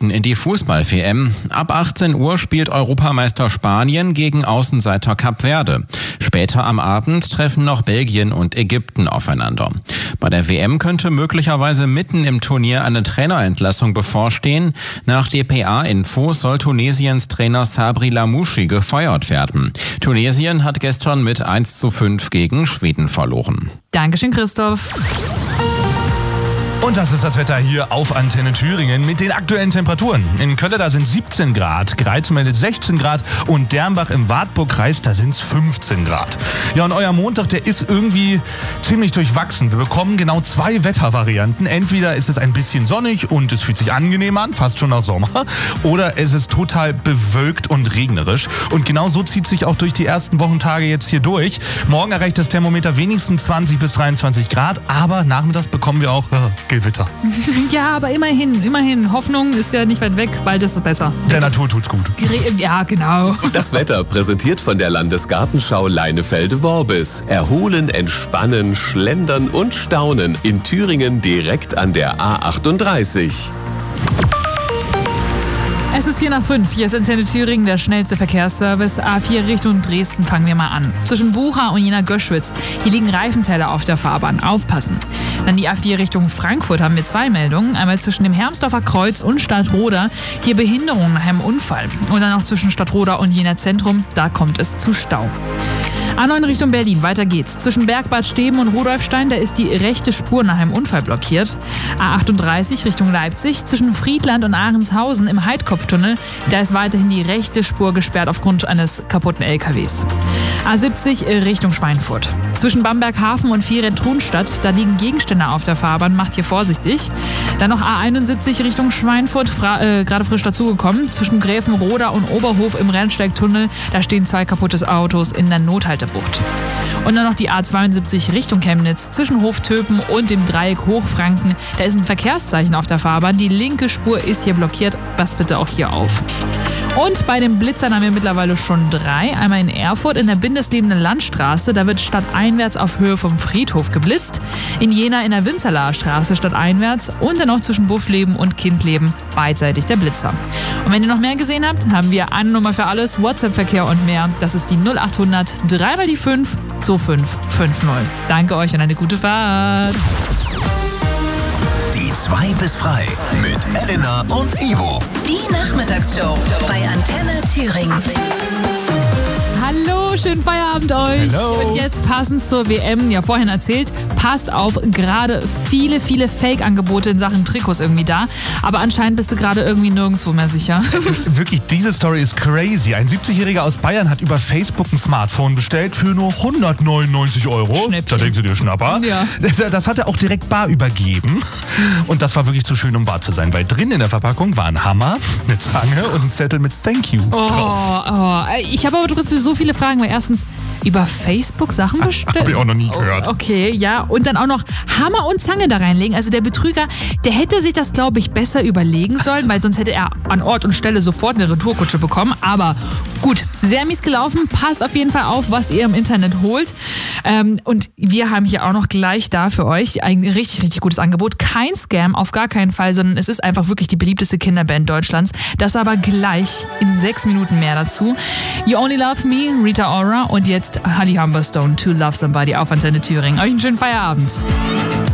Ägypten in die Fußball-WM. Ab 18 Uhr spielt Europameister Spanien gegen Außenseiter Kap Verde. Später am Abend treffen noch Belgien und Ägypten aufeinander. Bei der WM könnte möglicherweise mitten im Turnier eine Trainerentlassung bevorstehen. Nach dpa-Infos soll Tunesiens Trainer Sabri Lamouchi gefeuert werden. Tunesien hat gestern mit 1:5 gegen Schweden verloren. Dankeschön, Christoph. Und das ist das Wetter hier auf Antenne Thüringen mit den aktuellen Temperaturen. In Kölle, da sind 17 Grad, Greiz meldet 16 Grad und Dernbach im Wartburgkreis, da sind es 15 Grad. Ja, und euer Montag, der ist irgendwie ziemlich durchwachsen. Wir bekommen genau 2 Wettervarianten. Entweder ist es ein bisschen sonnig und es fühlt sich angenehm an, fast schon nach Sommer, oder es ist total bewölkt und regnerisch. Und genau so zieht sich auch durch die ersten Wochentage jetzt hier durch. Morgen erreicht das Thermometer wenigstens 20 bis 23 Grad, aber nachmittags bekommen wir auch Gewitter. Ja, aber immerhin. Hoffnung ist ja nicht weit weg, bald ist es besser. Der Natur tut's gut. Ja, genau. Das Wetter präsentiert von der Landesgartenschau Leinefelde-Worbis. Erholen, entspannen, schlendern und staunen in Thüringen direkt an der A38. Es ist 4:05. Hier ist Antenne Thüringen, der schnellste Verkehrsservice. A4 Richtung Dresden fangen wir mal an. Zwischen Bucha und Jena-Göschwitz. Hier liegen Reifenteile auf der Fahrbahn. Aufpassen. Dann die A4 Richtung Frankfurt haben wir 2 Meldungen. Einmal zwischen dem Hermsdorfer Kreuz und Stadtroda. Hier Behinderung nach einem Unfall. Und dann noch zwischen Stadtroda und Jena Zentrum. Da kommt es zu Stau. A9 Richtung Berlin, weiter geht's. Zwischen Bergbad Steben und Rudolfstein, da ist die rechte Spur nach einem Unfall blockiert. A38 Richtung Leipzig, zwischen Friedland und Ahrenshausen im Heidkopftunnel, da ist weiterhin die rechte Spur gesperrt aufgrund eines kaputten LKWs. A70 Richtung Schweinfurt. Zwischen Bamberg-Hafen und Vieren-Trunstadt, da liegen Gegenstände auf der Fahrbahn, macht hier vorsichtig. Dann noch A71 Richtung Schweinfurt, gerade frisch dazugekommen. Zwischen Gräfenroda und Oberhof im Rennsteigtunnel, da stehen 2 kaputte Autos in der Nothaltebucht. Und dann noch die A72 Richtung Chemnitz, zwischen Hoftöpen und dem Dreieck Hochfranken. Da ist ein Verkehrszeichen auf der Fahrbahn. Die linke Spur ist hier blockiert. Passt bitte auch hier auf. Und bei den Blitzern haben wir mittlerweile schon 3. Einmal in Erfurt in der Bindeslebenden Landstraße. Da wird stadteinwärts auf Höhe vom Friedhof geblitzt. In Jena in der Winzerlaer Straße stadteinwärts. Und dann noch zwischen Buffleben und Kindleben beidseitig der Blitzer. Und wenn ihr noch mehr gesehen habt, haben wir eine Nummer für alles. WhatsApp-Verkehr und mehr. Das ist die 0800 3 mal die 5 2550. Danke euch und eine gute Fahrt. Die 2 bis frei mit Elena und Ivo. Die Nachmittagsshow bei Antenne Thüringen. Hallo, schönen Feierabend euch. Hello. Und jetzt passend zur WM, ja vorhin erzählt, passt auf, gerade viele Fake-Angebote in Sachen Trikots irgendwie da. Aber anscheinend bist du gerade irgendwie nirgendwo mehr sicher. Wirklich, diese Story ist crazy. Ein 70-Jähriger aus Bayern hat über Facebook ein Smartphone bestellt für nur 199 €. Schnäppchen. Da denkst du dir, Schnapper. Ja. Das hat er auch direkt bar übergeben. Und das war wirklich zu schön, um wahr zu sein, weil drin in der Verpackung war ein Hammer, eine Zange und ein Zettel mit Thank you drauf. Ich habe aber trotzdem so viele Fragen, weil erstens über Facebook Sachen bestellen. Hab ich auch noch nie gehört. Okay, ja. Und dann auch noch Hammer und Zange da reinlegen. Also der Betrüger, der hätte sich das, glaube ich, besser überlegen sollen, weil sonst hätte er an Ort und Stelle sofort eine Retourkutsche bekommen. Aber gut, sehr mies gelaufen. Passt auf jeden Fall auf, was ihr im Internet holt. Und wir haben hier auch noch gleich da für euch ein richtig gutes Angebot. Kein Scam, auf gar keinen Fall, sondern es ist einfach wirklich die beliebteste Kinderband Deutschlands. Das aber gleich in 6 Minuten mehr dazu. You Only Love Me, Rita Ora und jetzt Holly Humberstone, To Love Somebody auf Antenne Thüringen. Euch einen schönen Feierabend.